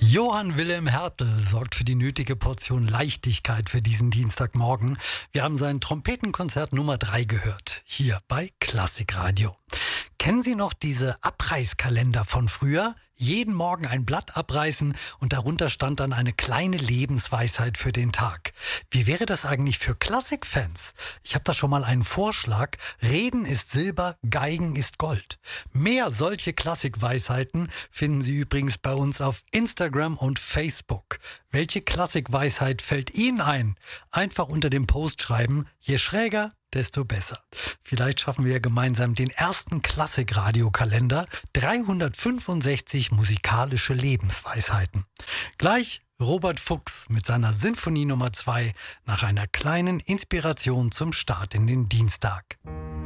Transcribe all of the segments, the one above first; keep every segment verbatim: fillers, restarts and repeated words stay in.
Johann Wilhelm Hertel sorgt für die nötige Portion Leichtigkeit für diesen Dienstagmorgen. Wir haben sein Trompetenkonzert Nummer drei gehört, hier bei Klassikradio. Kennen Sie noch diese Abreißkalender von früher? Jeden Morgen ein Blatt abreißen und darunter stand dann eine kleine Lebensweisheit für den Tag. Wie wäre das eigentlich für Klassikfans? Ich habe da schon mal einen Vorschlag. Reden ist Silber, Geigen ist Gold. Mehr solche Klassikweisheiten finden Sie übrigens bei uns auf Instagram und Facebook. Welche Klassikweisheit fällt Ihnen ein? Einfach unter dem Post schreiben, je schräger, desto besser. Vielleicht schaffen wir gemeinsam den ersten Klassik-Radio-Kalender. dreihundertfünfundsechzig musikalische Lebensweisheiten. Gleich Robert Fuchs mit seiner Sinfonie Nummer zwei nach einer kleinen Inspiration zum Start in den Dienstag.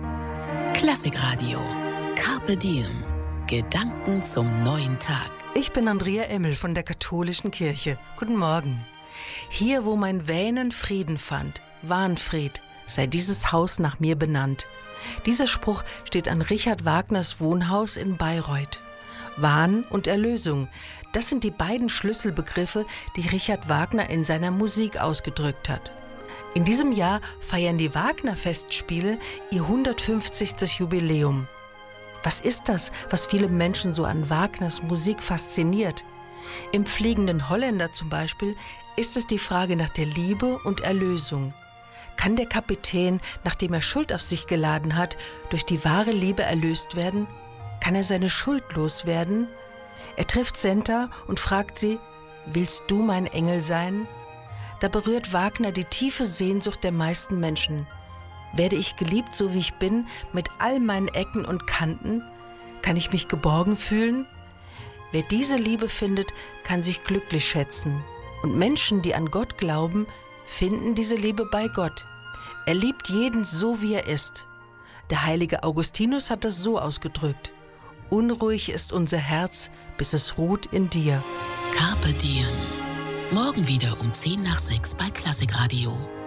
Klassikradio. Carpe Diem. Gedanken zum neuen Tag. Ich bin Andrea Emmel von der Katholischen Kirche. Guten Morgen. Hier, wo mein Wähnen Frieden fand, Wahnfried, sei dieses Haus nach mir benannt. Dieser Spruch steht an Richard Wagners Wohnhaus in Bayreuth. Wahn und Erlösung, das sind die beiden Schlüsselbegriffe, die Richard Wagner in seiner Musik ausgedrückt hat. In diesem Jahr feiern die Wagner-Festspiele ihr hundertfünfzigstes Jubiläum. Was ist das, was viele Menschen so an Wagners Musik fasziniert? Im Fliegenden Holländer zum Beispiel ist es die Frage nach der Liebe und Erlösung. Kann der Kapitän, nachdem er Schuld auf sich geladen hat, durch die wahre Liebe erlöst werden? Kann er seine Schuld loswerden? Er trifft Senta und fragt sie, willst du mein Engel sein? Da berührt Wagner die tiefe Sehnsucht der meisten Menschen. Werde ich geliebt, so wie ich bin, mit all meinen Ecken und Kanten? Kann ich mich geborgen fühlen? Wer diese Liebe findet, kann sich glücklich schätzen. Und Menschen, die an Gott glauben, finden diese Liebe bei Gott. Er liebt jeden so, wie er ist. Der heilige Augustinus hat das so ausgedrückt. Unruhig ist unser Herz, bis es ruht in dir. Carpe Diem. Morgen wieder um zehn nach sechs bei Klassikradio.